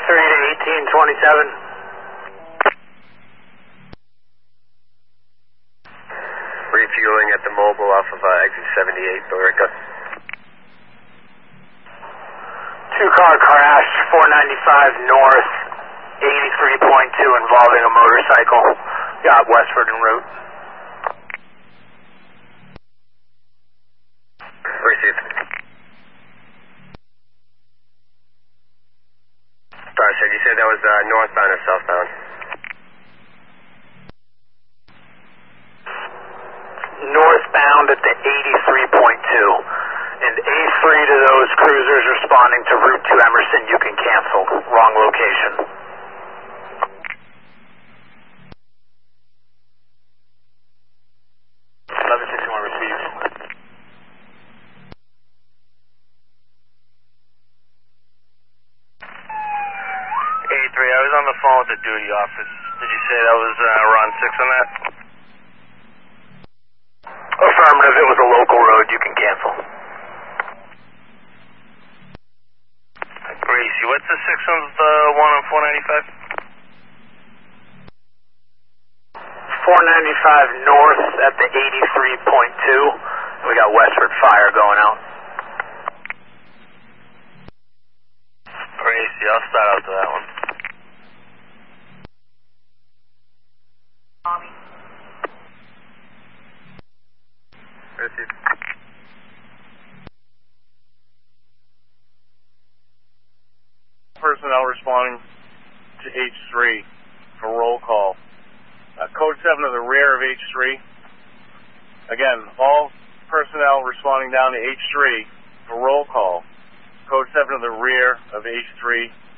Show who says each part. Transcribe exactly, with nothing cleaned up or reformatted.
Speaker 1: three to eighteen twenty-seven.
Speaker 2: Refueling at the mobile off of uh, exit seventy-eight, Borica.
Speaker 1: Two car crash, four ninety-five north, eighty-three point two involving a motorcycle. Got Westford en route.
Speaker 2: Received. Starship, you said that was uh, northbound or southbound?
Speaker 1: Northbound at the eighty-three point two. And A three to those cruisers responding to Route two Emerson, you can cancel. Wrong location. eleven sixty-one received.
Speaker 3: A three, I was on the phone with the duty office. Did you say that was uh, Ron six on that?
Speaker 1: Affirmative, it was a local road, you can cancel.
Speaker 3: Gracie, what's the six on the one on four ninety-five?
Speaker 1: four ninety-five north at the eighty-three point two. We got Westford Fire going out.
Speaker 3: Gracie, I'll start out to that one.
Speaker 2: Received.
Speaker 4: Personnel responding to H three for roll call. Uh, code seven to the rear of H three. Again, all personnel responding down to H three for roll call. Code seven to the rear of H three